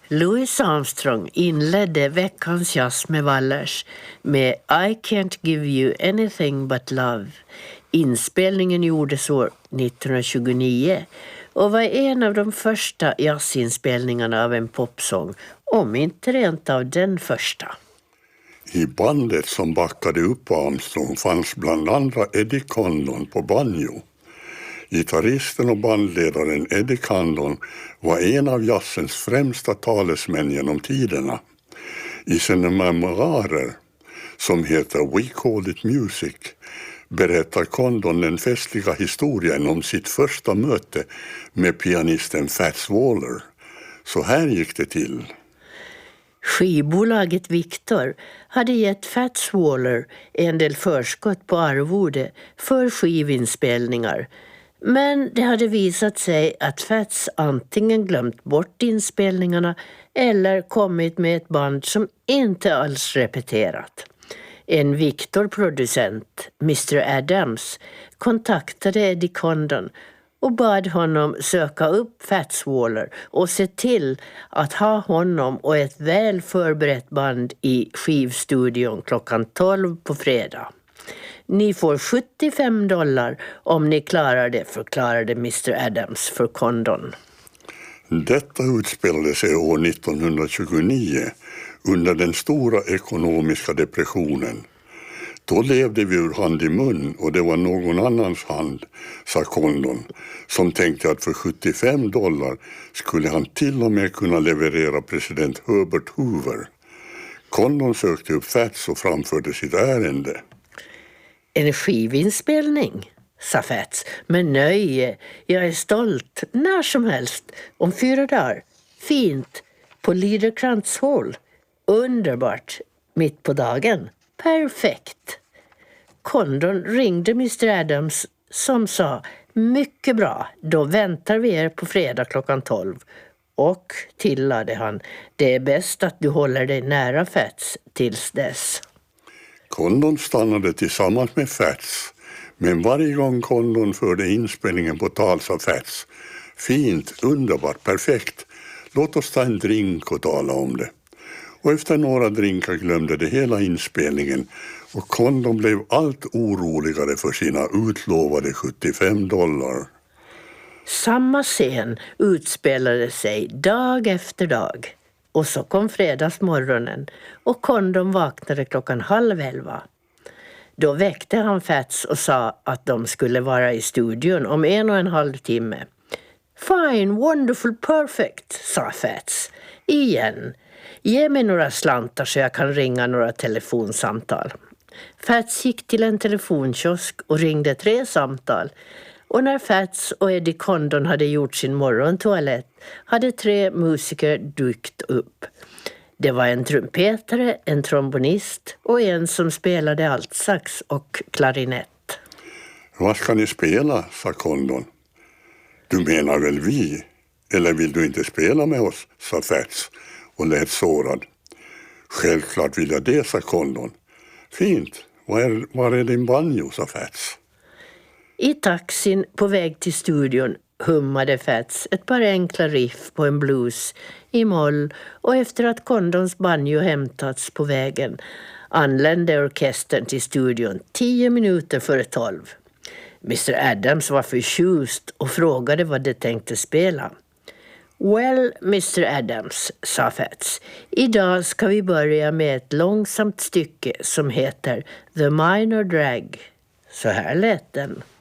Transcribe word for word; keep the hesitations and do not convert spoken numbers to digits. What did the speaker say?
Louis Armstrong inledde veckans jazz med Wallers med I Can't Give You Anything But Love. Inspelningen gjordes år nittonhundratjugonio och var en av de första jazzinspelningarna av en popsång, om inte rent av den första. I bandet som backade upp Armstrong fanns bland andra Eddie Condon på banjo. Gitarristen och bandledaren Eddie Condon var en av jazzens främsta talesmän genom tiderna. I sina memoarer, som heter We Call It Music, berättar Condon den festliga historien om sitt första möte med pianisten Fats Waller. Så här gick det till. Skivbolaget Victor hade gett Fats Waller en del förskott på arvode för skivinspelningar. Men det hade visat sig att Fats antingen glömt bort inspelningarna eller kommit med ett band som inte alls repeterat. En Victor-producent, mister Adams, kontaktade Eddie Condon och bad honom söka upp Fats Waller och se till att ha honom och ett väl förberett band i skivstudion klockan tolv på fredag. Ni får sjuttiofem dollar om ni klarar det, förklarade mister Adams för Condon. Detta utspelade sig år nittonhundratjugonio under den stora ekonomiska depressionen. Då levde vi ur hand i mun och det var någon annans hand, sa Condon, som tänkte att för sjuttiofem dollar skulle han till och med kunna leverera president Herbert Hoover. Condon sökte upp Fats och framförde sitt ärende. En skivinspelning, sa Fats, med nöje. Jag är stolt, när som helst, om fyra dagar. Fint, på Liederkrantz Hall. Underbart, mitt på dagen. Perfekt. Condon ringde mister Adams som sa, mycket bra, då väntar vi er på fredag klockan tolv. Och, tillade han, det är bäst att du håller dig nära Fats tills dess. Condon stannade tillsammans med Fats, men varje gång Condon förde inspelningen på tal sa Fats, fint, underbart, perfekt, låt oss ta en drink och tala om det. Och efter några drinkar glömde det hela inspelningen och Condon blev allt oroligare för sina utlovade sjuttiofem dollar. Samma scen utspelade sig dag efter dag. Och så kom fredagsmorgonen och Condon vaknade klockan halv elva. Då väckte han Fats och sa att de skulle vara i studion om en och en halv timme. Fine, wonderful, perfect, sa Fats. Igen. Ge mig några slantar så jag kan ringa några telefonsamtal. Fats gick till en telefonkiosk och ringde tre samtal. Och när Fats och Eddie Condon hade gjort sin morgontoalett hade tre musiker dykt upp. Det var en trumpetare, en trombonist och en som spelade altsax och klarinett. Vad ska ni spela, sa Condon. Du menar väl vi? Eller vill du inte spela med oss, sa Fats och lät sårad. Självklart vill jag det, sa Condon. Fint, var är, var är din banjo, sa Fats. I taxin på väg till studion hummade Fats ett par enkla riff på en blues i moll och efter att Condons banjo hämtats på vägen anlände orkestern till studion tio minuter före tolv. mister Adams var förtjust och frågade vad de tänkte spela. Well, mister Adams, sa Fats, idag ska vi börja med ett långsamt stycke som heter The Minor Drag. Så här lät den.